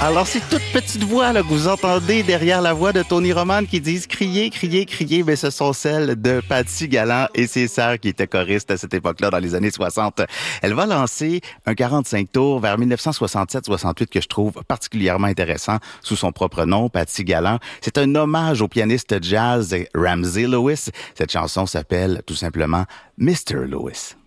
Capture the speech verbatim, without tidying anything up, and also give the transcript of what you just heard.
Alors, ces toutes petites voix là, que vous entendez derrière la voix de Tony Roman qui disent « Criez, criez, criez », mais ce sont celles de Patsy Galland et ses sœurs qui étaient choristes à cette époque-là, dans les années soixante. Elle va lancer un quarante-cinq tours vers dix-neuf cent soixante-sept soixante-huit que je trouve particulièrement intéressant sous son propre nom, Patsy Galland. C'est un hommage au pianiste jazz Ramsey Lewis. Cette chanson s'appelle tout simplement mister Lewis.